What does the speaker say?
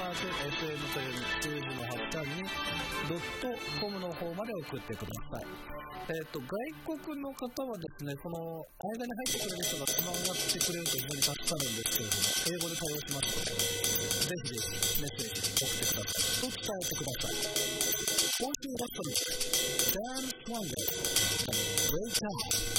FM という数字の発端に.com の方まで送ってください。外国の方はですね、その間に入ってくれる人がつながってくれると非常に助かるんですけれども、英語で対応しますので、ぜひぜひメッセージ送ってください。と伝えてください。今週ラストです。ダンスワンダー、Wake Up